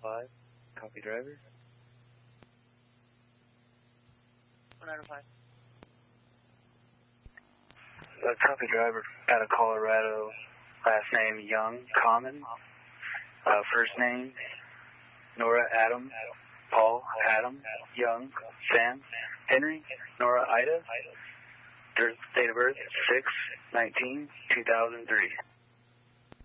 Copy driver. 105. Copy driver out of Colorado. Last name Young, Common. First name Nora Adam, Paul Adam, Young, Sam, Henry, Nora Ida. Date of birth 6/19/2003.